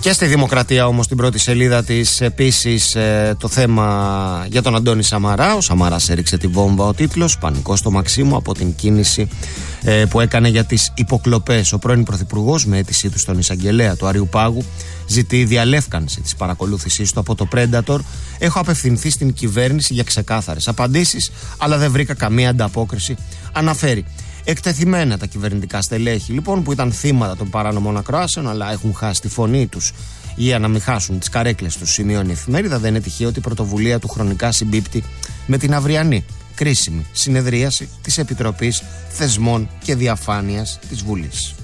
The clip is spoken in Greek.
Και στη Δημοκρατία όμως, την πρώτη σελίδα της, επίσης το θέμα για τον Αντώνη Σαμαρά. Ο Σαμαράς έριξε τη βόμβα, ο τίτλος. Πανικό στο Μαξίμου από την κίνηση που έκανε για τις υποκλοπές. Ο πρώην Πρωθυπουργός, με αίτησή του στον εισαγγελέα του Άριου Πάγου, ζητεί διαλεύκανση της παρακολούθησής του από το Predator. Έχω απευθυνθεί στην κυβέρνηση για ξεκάθαρες απαντήσεις, αλλά δεν βρήκα καμία ανταπόκριση, αναφέρει. Εκτεθειμένα τα κυβερνητικά στελέχη, λοιπόν, που ήταν θύματα των παράνομων ακροάσεων, αλλά έχουν χάσει τη φωνή τους για να μην χάσουν τις καρέκλες τους, σημειώνει η εφημερίδα. Δεν είναι τυχαίο ότι η πρωτοβουλία του χρονικά συμπίπτει με την αυριανή κρίσιμη συνεδρίαση της Επιτροπής Θεσμών και Διαφάνειας της Βουλής.